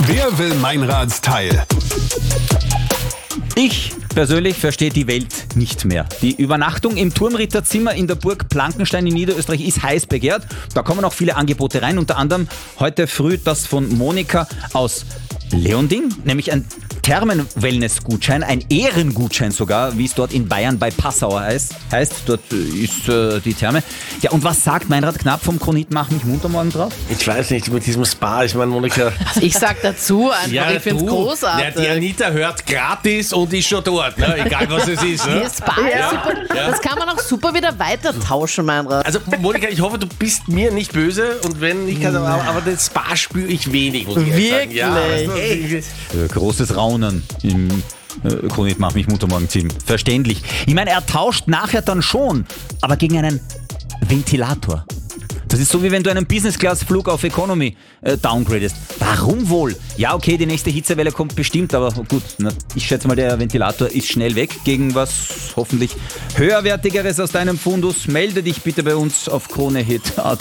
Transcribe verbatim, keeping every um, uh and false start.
Wer will Meinrads Teil? Ich persönlich verstehe die Welt nicht mehr. Die Übernachtung im Turmritterzimmer in der Burg Blankenstein in Niederösterreich ist heiß begehrt. Da kommen auch viele Angebote rein, unter anderem heute früh das von Monika aus Leonding, nämlich ein Thermen-Wellness-Gutschein, ein Ehrengutschein sogar, wie es dort in Bayern bei Passau heißt. heißt dort ist äh, die Therme. Ja, und was sagt Meinrad Knapp vom Kronit Mach mich munter morgen drauf? Ich weiß nicht, mit diesem Spa, ich meine, Monika... Also ich sag dazu einfach, ich finde es großartig. Ja, die Anita hört gratis und ist schon dort, ne? Egal was es ist. Ne? Das Spa ist Ja. super. Ja. Das kann man auch super wieder weiter tauschen, Meinrad. Also Monika, ich hoffe, du bist mir nicht böse und wenn nicht, also, aber, aber den Spa spüre ich wenig, muss ich ehrlich sagen. Ja, Wirklich? also, Äh, großes Raunen im äh, Kronit Mach mich munter morgen Team. Verständlich. Ich meine, er tauscht nachher dann schon, aber gegen einen Ventilator. Das ist so, wie wenn du einen Business-Class-Flug auf Economy äh, downgradest. Warum wohl? Ja, okay, die nächste Hitzewelle kommt bestimmt, aber gut, na, ich schätze mal, der Ventilator ist schnell weg. Gegen was hoffentlich höherwertigeres aus deinem Fundus. Melde dich bitte bei uns auf Krone Hit.